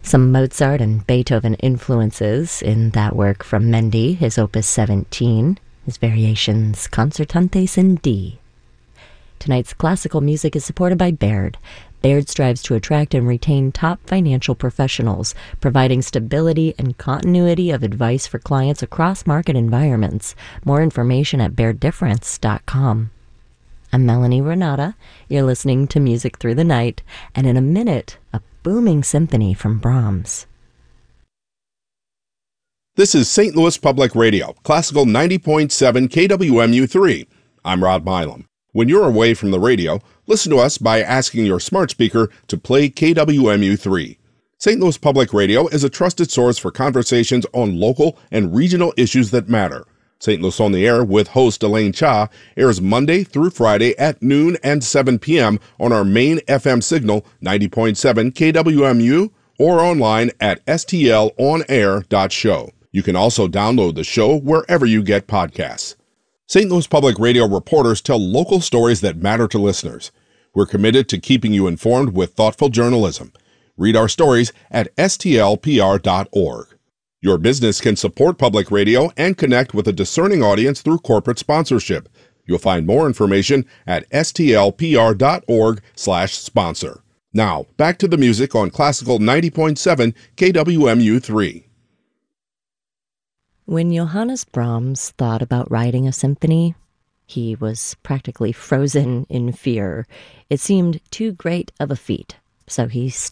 Some Mozart and Beethoven influences in that work from Mendy, his Opus 17, his Variations Concertantes in D. Tonight's classical music is supported by Baird. Baird strives to attract and retain top financial professionals, providing stability and continuity of advice for clients across market environments. More information at bairdifference.com. I'm Melanie Renata. You're listening to Music Through the Night, and in a minute, a booming symphony from Brahms. This is St. Louis Public Radio, Classical 90.7 KWMU3. I'm Rod Milam. When you're away from the radio, listen to us by asking your smart speaker to play KWMU3. St. Louis Public Radio is a trusted source for conversations on local and regional issues that matter. St. Louis on the Air with host Elaine Cha airs Monday through Friday at noon and 7 p.m. on our main FM signal 90.7 KWMU or online at stlonair.show. You can also download the show wherever you get podcasts. St. Louis Public Radio reporters tell local stories that matter to listeners. We're committed to keeping you informed with thoughtful journalism. Read our stories at stlpr.org. Your business can support public radio and connect with a discerning audience through corporate sponsorship. You'll find more information at stlpr.org/sponsor. Now, back to the music on Classical 90.7 KWMU3. When Johannes Brahms thought about writing a symphony, he was practically frozen in fear. It seemed too great of a feat, so he